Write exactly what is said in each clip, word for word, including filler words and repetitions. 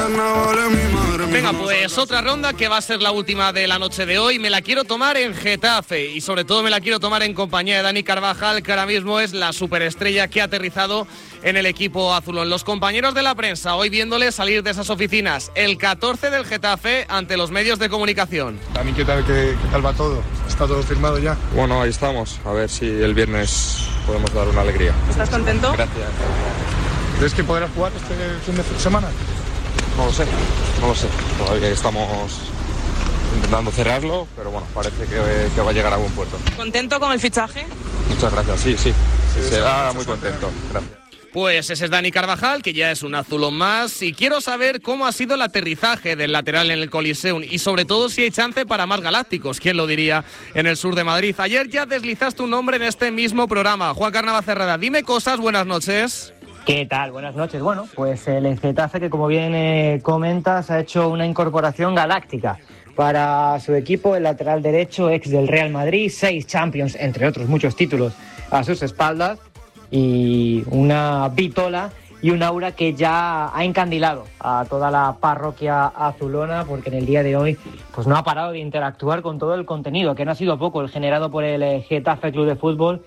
Venga, pues otra ronda que va a ser la última de la noche de hoy. Me la quiero tomar en Getafe y sobre todo me la quiero tomar en compañía de Dani Carvajal, que ahora mismo es la superestrella que ha aterrizado en el equipo azulón. Los compañeros de la prensa hoy viéndole salir de esas oficinas el catorce del Getafe ante los medios de comunicación. Dani, ¿qué tal, qué, qué tal va todo? ¿Está todo firmado ya? Bueno, ahí estamos, a ver si el viernes podemos dar una alegría. ¿Estás contento? Gracias. ¿Crees que podrás jugar este fin de semana? No lo sé, no lo sé. Todavía estamos intentando cerrarlo, pero bueno, parece que, que va a llegar a buen puerto. ¿Contento con el fichaje? Muchas gracias, sí, sí, sí, sí será muy contento. Gracias. Pues ese es Dani Carvajal, que ya es un azulón más, y quiero saber cómo ha sido el aterrizaje del lateral en el Coliseum y sobre todo si hay chance para más galácticos, quién lo diría, en el sur de Madrid. Ayer ya deslizaste un nombre en este mismo programa. Juan Carnavacerrada, dime cosas, buenas noches. ¿Qué tal? Buenas noches. Bueno, pues el Getafe, que como bien eh, comentas, ha hecho una incorporación galáctica para su equipo, el lateral derecho, ex del Real Madrid, seis Champions, entre otros muchos títulos, a sus espaldas, y una vitola y un aura que ya ha encandilado a toda la parroquia azulona, porque en el día de hoy pues no ha parado de interactuar con todo el contenido, que no ha sido poco, el generado por el Getafe Club de Fútbol,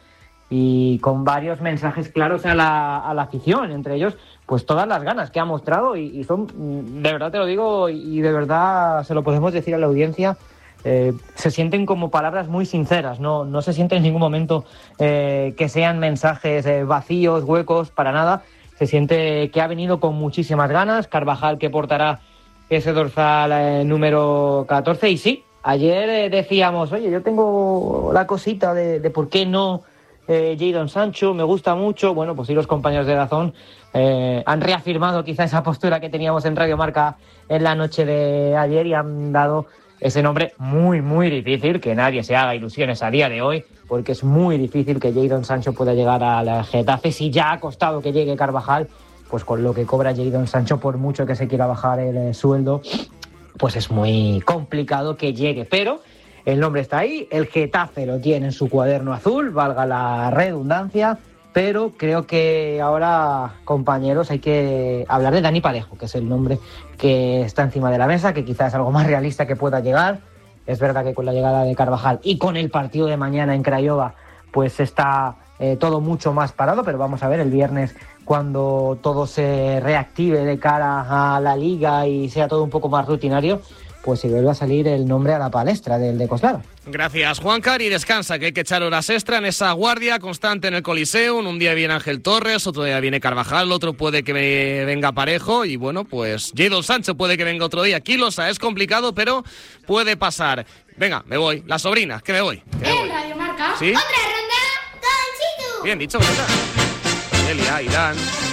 y con varios mensajes claros a la, a la afición, entre ellos pues todas las ganas que ha mostrado, y, y son, de verdad te lo digo, y de verdad se lo podemos decir a la audiencia, eh, se sienten como palabras muy sinceras, no, no se siente en ningún momento eh, que sean mensajes eh, vacíos, huecos, para nada. Se siente que ha venido con muchísimas ganas. Carvajal, que portará ese dorsal eh, número catorce, y sí, ayer eh, decíamos, oye, yo tengo la cosita de, de por qué no Eh, Jadon Sancho, me gusta mucho. Bueno, pues sí, los compañeros de Dazón eh, han reafirmado quizá esa postura que teníamos en Radio Marca en la noche de ayer y han dado ese nombre muy, muy difícil, que nadie se haga ilusiones a día de hoy, porque es muy difícil que Jadon Sancho pueda llegar al Getafe. Si ya ha costado que llegue Carvajal, pues con lo que cobra Jadon Sancho, por mucho que se quiera bajar el eh, sueldo, pues es muy complicado que llegue, pero el nombre está ahí, el Getafe lo tiene en su cuaderno azul, valga la redundancia, pero creo que ahora, compañeros, hay que hablar de Dani Parejo, que es el nombre que está encima de la mesa, que quizás es algo más realista que pueda llegar. Es verdad que con la llegada de Carvajal y con el partido de mañana en Craiova, pues está eh, todo mucho más parado, pero vamos a ver el viernes, cuando todo se reactive de cara a la Liga y sea todo un poco más rutinario, pues si vuelve a salir el nombre a la palestra del de Coslada. Gracias, Juancar, y descansa, que hay que echar horas extra en esa guardia constante en el Coliseum. Un día viene Ángel Torres, otro día viene Carvajal, otro puede que venga Parejo, y bueno, pues Jadon Sancho puede que venga otro día. Quilosa, es complicado, pero puede pasar. Venga, me voy. La sobrina, que me voy. Que me voy. En Radio Marca, ¿sí? otra ronda con Chitu. Bien dicho, ¿verdad? Elia, Irán...